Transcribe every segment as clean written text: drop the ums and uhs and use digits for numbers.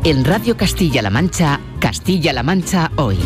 En Radio Castilla-La Mancha, Castilla-La Mancha Hoy.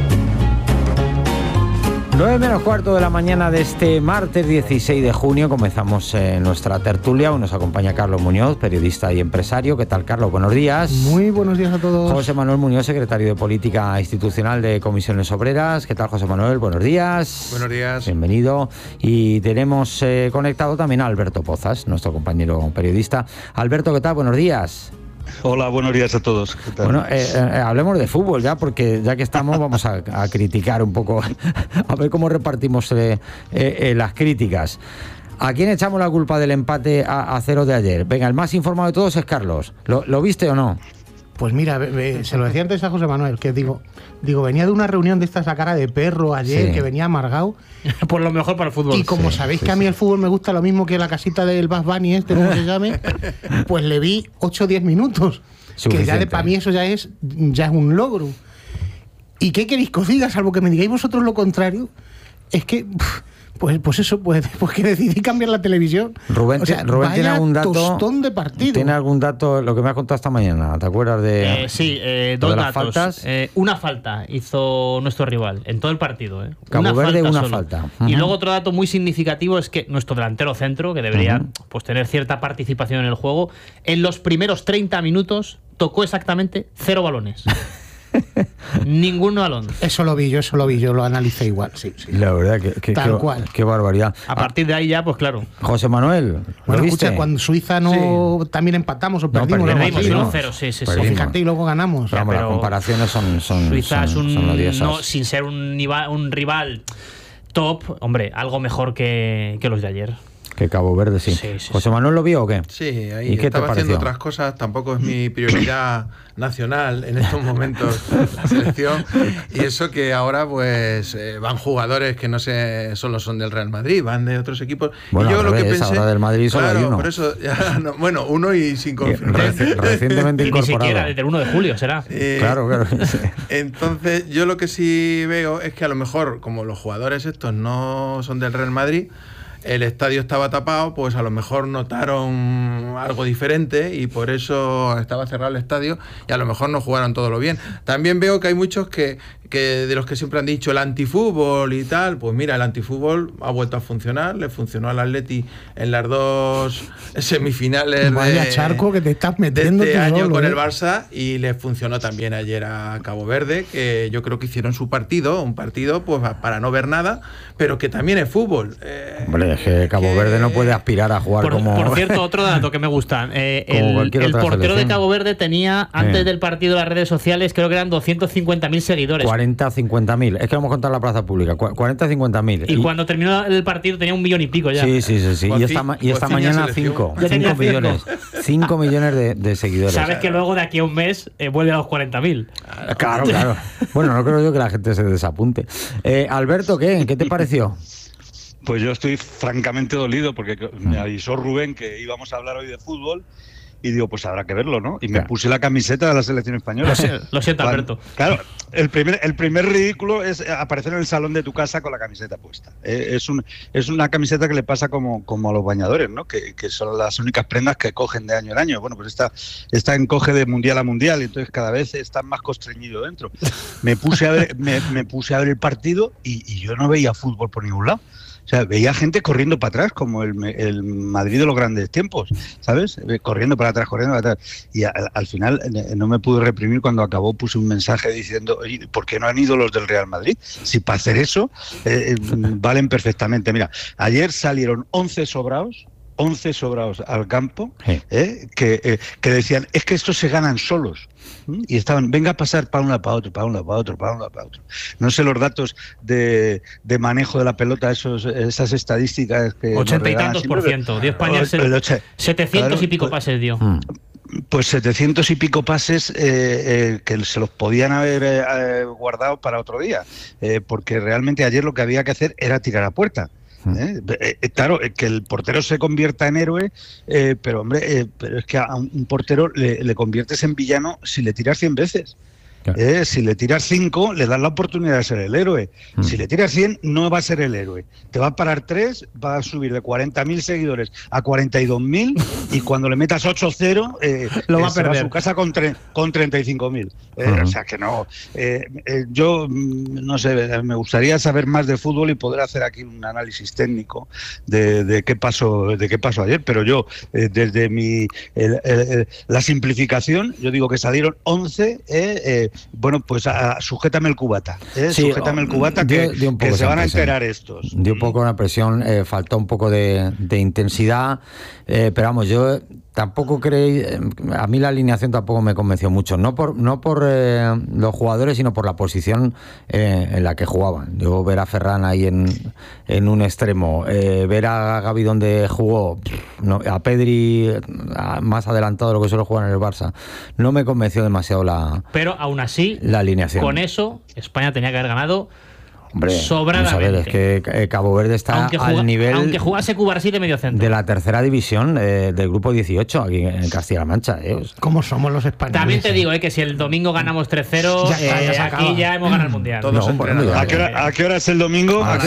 9 menos cuarto de la mañana de este martes 16 de junio comenzamos nuestra tertulia. Nos acompaña Carlos Muñoz, periodista y empresario. ¿Qué tal, Carlos? Buenos días. Muy buenos días a todos. José Manuel Muñoz, secretario de Política Institucional de Comisiones Obreras. ¿Qué tal, José Manuel? Buenos días. Buenos días. Bienvenido. Y tenemos conectado también a Alberto Pozas, nuestro compañero periodista. Alberto, ¿qué tal? Buenos días. Hola, buenos días a todos. ¿Qué tal? Bueno, hablemos de fútbol ya, porque ya que estamos vamos a criticar un poco, a ver cómo repartimos las críticas. ¿A quién echamos la culpa del empate a 0 de ayer? Venga, el más informado de todos es Carlos. ¿Lo viste o no? Pues mira, se lo decía antes a José Manuel, que digo, venía de una reunión de estas a cara de perro ayer, sí, que venía amargado. Por lo mejor para el fútbol. Y como sabéis que a mí el fútbol me gusta lo mismo que la casita del Bad Bunny como se llame, pues le vi 8 o 10 minutos. Suficiente. Que ya para mí eso ya es un logro. ¿Y qué queréis que os diga? Salvo que me digáis vosotros lo contrario, es que... Pues eso, pues que decidí cambiar la televisión. Rubén tiene algún dato. Tostón de partido. ¿Tiene algún dato, lo que me has contado esta mañana? ¿Te acuerdas de...? Sí, dos datos. Faltas? Una falta hizo nuestro rival en todo el partido. Cabo Verde, una falta. Y luego otro dato muy significativo es que nuestro delantero centro, que debería pues tener cierta participación en el juego, en los primeros 30 minutos tocó exactamente 0 balones. Ningún balón. Eso lo vi yo, lo analicé igual. Sí. La verdad que tal cual. Qué barbaridad. A partir de ahí ya, pues claro. José Manuel, bueno, escucha, cuando Suiza también empatamos o perdimos. Perdimos 1-0, sí. Fíjate, y luego ganamos. Pero las comparaciones son Suiza es odiosas. no, sin ser un rival top, hombre, algo mejor que los de ayer. Que Cabo Verde, sí. ¿José Manuel lo vio o qué? Sí, ahí estaba haciendo otras cosas. Tampoco es mi prioridad nacional en estos momentos la selección. Y eso que ahora pues van jugadores que no solo son del Real Madrid, van de otros equipos. Bueno, y yo lo que pensé, ahora del Madrid solo hay uno. Por eso, ya, bueno, uno y sin confirmar. Recientemente incorporado. Ni siquiera desde el 1 de julio será. Claro. Entonces, yo lo que sí veo es que a lo mejor, como los jugadores estos no son del Real Madrid, el estadio estaba tapado, pues a lo mejor notaron algo diferente y por eso estaba cerrado el estadio y a lo mejor no jugaron todo lo bien. También veo que hay muchos que de los que siempre han dicho el antifútbol y tal, pues mira, el antifútbol ha vuelto a funcionar, le funcionó al Atleti en las 2 semifinales Vaya charco que te estás metiendo de este año con el Barça, y le funcionó también ayer a Cabo Verde, que yo creo que hicieron su partido, un partido pues para no ver nada, pero que también es fútbol. Hombre, es que Cabo Verde no puede aspirar a jugar Por cierto, otro dato que me gusta, el portero de Cabo Verde tenía antes del partido en las redes sociales, creo que eran 250.000 seguidores. 40 50.000, es que vamos a contar la plaza pública, 40 50.000. Y cuando terminó el partido tenía 1 millón y pico ya. Sí. Y esta mañana 5 millones. 5 millones de seguidores. Sabes que luego de aquí a un mes vuelve a los 40.000. Claro. Bueno, no creo yo que la gente se desapunte. Alberto, ¿qué te pareció? Pues yo estoy francamente dolido porque me avisó Rubén que íbamos a hablar hoy de fútbol. Y digo, pues habrá que verlo, ¿no? Y me puse la camiseta de la selección española. Lo siento, Alberto. Claro, el primer ridículo es aparecer en el salón de tu casa con la camiseta puesta. Es una camiseta que le pasa como a los bañadores, ¿no? Que son las únicas prendas que cogen de año en año. Bueno, pues esta encoge de mundial a mundial y entonces cada vez están más constreñido dentro. Me puse a ver el partido y yo no veía fútbol por ningún lado. O sea, veía gente corriendo para atrás, como el Madrid de los grandes tiempos, ¿sabes? Corriendo para atrás. Y al final no me pude reprimir. Cuando acabó puse un mensaje diciendo, oye, ¿por qué no han ido los del Real Madrid? Si para hacer eso valen perfectamente. Mira, ayer salieron 11 sobrados al campo, que decían, es que estos se ganan solos. Y estaban, venga a pasar para un lado, para otro. No sé los datos de manejo de la pelota, esas estadísticas que 80 y tantos %. Dio España 700 y pico pases dio. Pues 700 y pico pases que se los podían haber guardado para otro día, porque realmente ayer lo que había que hacer era tirar a puerta. Claro, que el portero se convierta en héroe, pero hombre, pero es que a un portero le conviertes en villano si le tiras 100 veces. Claro. Si le tiras 5, le das la oportunidad de ser el héroe. Si le tiras 100, no va a ser el héroe. Te va a parar 3, va a subir de 40.000 seguidores a 42.000 y cuando le metas 8-0, lo va a se perder a su casa con 35.000. O sea que no. Yo, no sé, me gustaría saber más de fútbol y poder hacer aquí un análisis técnico de qué pasó ayer, pero yo, desde la simplificación, yo digo que salieron 11, bueno, pues sujétame el cubata, sujétame el cubata, que se van a enterar estos. Dio un poco una presión, faltó un poco de intensidad, pero vamos, yo tampoco a mí la alineación tampoco me convenció mucho, no por los jugadores, sino por la posición en la que jugaban. Yo ver a Ferran ahí en un extremo, ver a Gavi donde jugó, a Pedri más adelantado de lo que suele jugar en el Barça, no me convenció demasiado pero aún así, la alineación. Con eso, España tenía que haber ganado. Hombre, sobradamente. Vamos a ver, es que Cabo Verde está al nivel, aunque jugase Cubarsí de medio centro, de la tercera división del grupo 18 aquí en Castilla-La Mancha. ¿Cómo somos los españoles? También te digo que si el domingo ganamos 3-0, aquí ya hemos ganado el mundial. ¿A qué hora es el domingo? A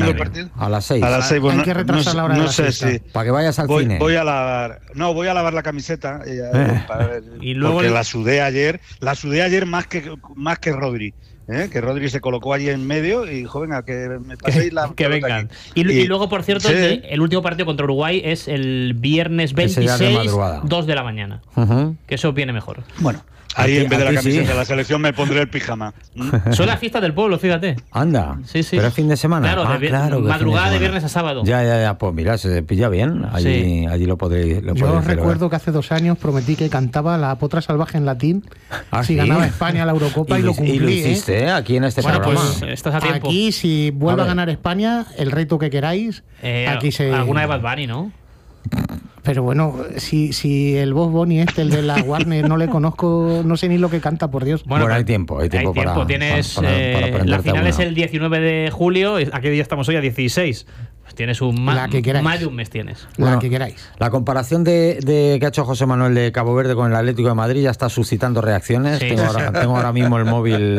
las 6. A las 6. Hay que retrasar la hora de la siesta. Para que vayas al cine. Voy a lavar la camiseta y luego porque la sudé ayer más que Rodri. Que Rodri se colocó allí en medio y dijo, venga, que me paséis la que vengan. Y luego, por cierto, sí, el último partido contra Uruguay es el viernes 26, 2 de la mañana. Que eso viene mejor. Bueno, ahí en vez de la camiseta de la selección me pondré el pijama. Son las fiestas del pueblo, fíjate. Anda, sí. Pero es fin de semana. Claro, madrugada de viernes a sábado. Ya, pues mira, se pilla bien. Allí lo podréis. Yo recuerdo que hace 2 años prometí que cantaba La Potra Salvaje en latín si ganaba España la Eurocopa y lo cumplí. Y lo hiciste, aquí en este programa. Pues estás a tiempo. Aquí, si vuelve a ganar España, el reto que queráis, aquí se... Alguna de Bad Bunny, ¿no? Pero bueno, si el Bob Bunny el de la Warner, no le conozco, no sé ni lo que canta, por Dios. Bueno, hay tiempo para tienes, para la final es el 19 de julio, ¿a qué día estamos hoy? A 16. Pues tienes más de un mes tienes. La que queráis. La comparación que ha hecho José Manuel de Cabo Verde con el Atlético de Madrid ya está suscitando reacciones. Sí. Tengo ahora mismo el móvil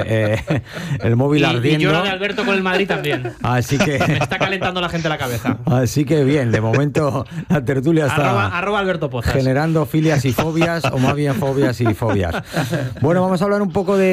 ardiendo. Y yo lo de Alberto con el Madrid también. Así que me está calentando la gente la cabeza. Así que bien, de momento la tertulia está arroba Alberto Pozas, generando filias y fobias, o más bien fobias y fobias. Bueno, vamos a hablar un poco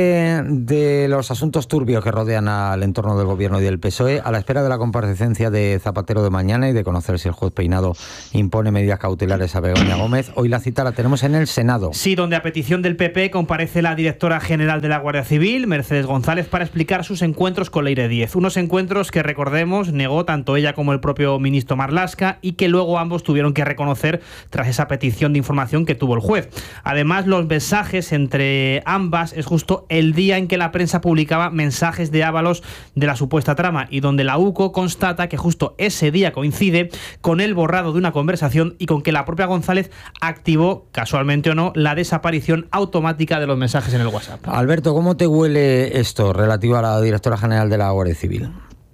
de los asuntos turbios que rodean al entorno del gobierno y del PSOE, a la espera de la comparecencia de Zapatero de mañana y de conocer si el juez Peinado impone medidas cautelares a Begoña Gómez. Hoy la cita la tenemos en el Senado. Sí, donde a petición del PP comparece la directora general de la Guardia Civil, Mercedes González, para explicar sus encuentros con Leire Díez. Unos encuentros que, recordemos, negó tanto ella como el propio ministro Marlaska y que luego ambos tuvieron que reconocer tras esa petición de información que tuvo el juez. Además, los mensajes entre ambas es justo el día en que la prensa publicaba mensajes de Ábalos de la supuesta trama y donde la UCO constata que justo ese día coincide con el borrado de una conversación y con que la propia González activó, casualmente o no, la desaparición automática de los mensajes en el WhatsApp. Alberto, ¿cómo te huele esto relativo a la directora general de la Guardia Civil?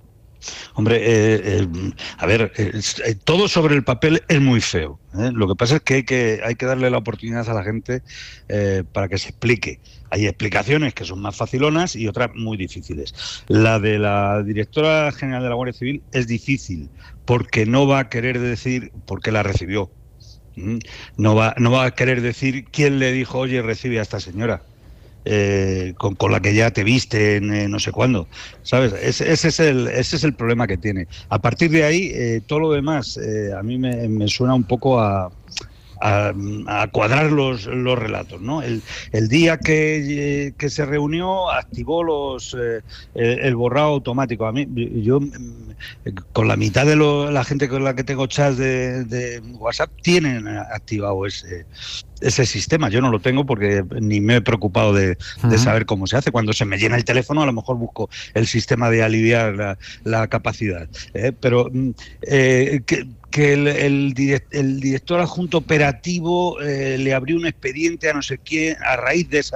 Hombre, a ver, todo sobre el papel es muy feo. Lo que pasa es que hay que darle la oportunidad a la gente para que se explique. Hay explicaciones que son más facilonas y otras muy difíciles. La de la directora general de la Guardia Civil es difícil porque no va a querer decir por qué la recibió. No va a querer decir quién le dijo, oye, recibe a esta señora. Con la que ya te viste en no sé cuándo, ¿sabes? Ese es el problema que tiene. A partir de ahí, todo lo demás a mí me suena un poco a cuadrar los relatos, ¿no? El día que se reunió activó el borrado automático. A mí, yo con la mitad de la gente con la que tengo chats de WhatsApp tienen activado ese sistema. Yo no lo tengo porque ni me he preocupado de saber cómo se hace. Cuando se me llena el teléfono, a lo mejor busco el sistema de aliviar la capacidad. Pero que el director adjunto operativo le abrió un expediente a no sé quién a raíz de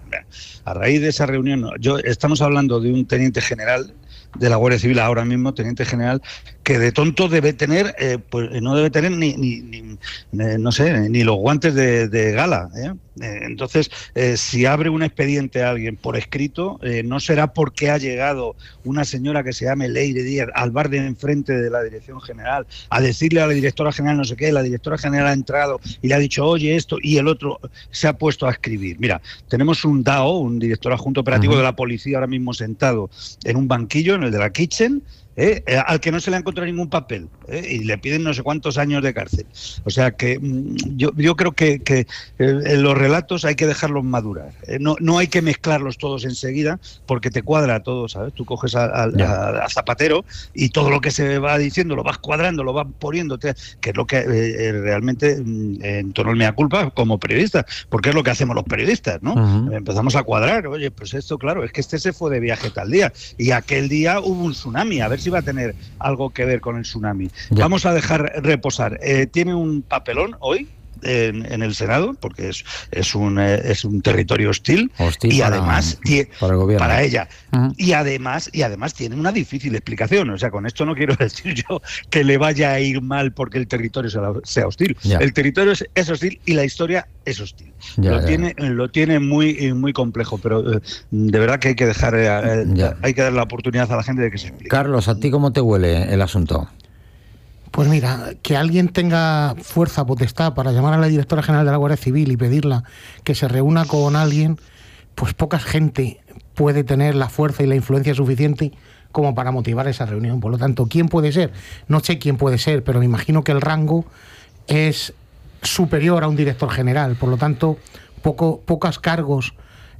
esa reunión. Estamos hablando de un teniente general de la Guardia Civil ahora mismo, teniente general, que de tonto debe tener, pues no debe tener ni los guantes de gala, Entonces, si abre un expediente a alguien por escrito, no será porque ha llegado una señora que se llame Leire Díaz al bar de enfrente de la dirección general a decirle a la directora general no sé qué, la directora general ha entrado y le ha dicho, oye, esto, y el otro se ha puesto a escribir. Mira, tenemos un DAO, un director adjunto operativo de la policía ahora mismo sentado en un banquillo, en el de la Kitchen, al que no se le ha encontrado ningún papel, y le piden no sé cuántos años de cárcel. O sea que yo creo que los relatos hay que dejarlos madurar. No hay que mezclarlos todos enseguida porque te cuadra todo, ¿sabes? Tú coges a Zapatero y todo lo que se va diciendo lo vas cuadrando, lo vas poniendo, que es lo que realmente entonó el mea culpa como periodista, porque es lo que hacemos los periodistas, ¿no? Empezamos a cuadrar, oye, pues esto, claro, es que este se fue de viaje tal día y aquel día hubo un tsunami, a ver si va a tener algo que ver con el tsunami. Ya. Vamos a dejar reposar. Tiene un papelón hoy en el Senado, porque es un territorio hostil y para, además para ella. Y además tiene una difícil explicación. O sea, con esto no quiero decir yo que le vaya a ir mal porque el territorio sea hostil. Ya. El territorio es hostil y la historia es hostil. Lo tiene muy, muy complejo, pero de verdad que hay que dejar hay que dar la oportunidad a la gente de que se explique. Carlos, ¿a ti cómo te huele el asunto? Pues mira, que alguien tenga fuerza, potestad para llamar a la directora general de la Guardia Civil y pedirla que se reúna con alguien, pues poca gente puede tener la fuerza y la influencia suficiente como para motivar esa reunión. Por lo tanto, ¿quién puede ser? No sé quién puede ser, pero me imagino que el rango es superior a un director general. Por lo tanto, pocos cargos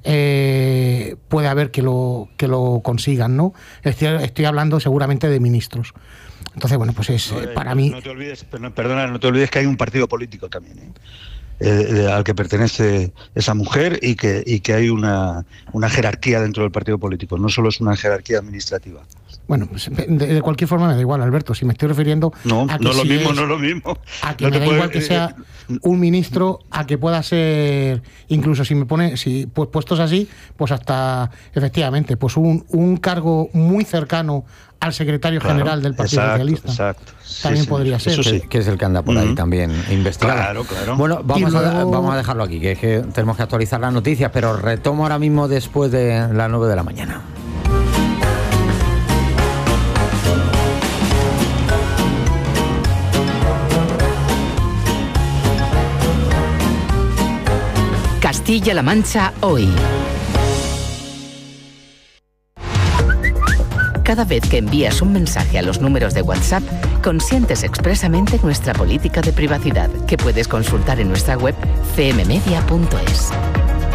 puede haber que lo consigan, ¿no? Estoy hablando seguramente de ministros. Entonces, bueno, pues para mí... No te olvides, perdona, no te olvides que hay un partido político también, al que pertenece esa mujer y que hay una jerarquía dentro del partido político, no solo es una jerarquía administrativa. Bueno, pues de cualquier forma me da igual, Alberto, si me estoy refiriendo a que no es lo mismo. A que no me da igual que sea un ministro, a que pueda ser, incluso si me pone, pues puestos así, pues hasta, efectivamente, pues un cargo muy cercano al secretario general del Partido Socialista. Exacto. También podría ser. Eso sí, que es el que anda por ahí también investigando. Claro. Bueno, vamos a dejarlo aquí, que es que tenemos que actualizar las noticias, pero retomo ahora mismo después de las 9 de la mañana. Castilla-La Mancha hoy. Cada vez que envías un mensaje a los números de WhatsApp, consientes expresamente nuestra política de privacidad, que puedes consultar en nuestra web cmmedia.es.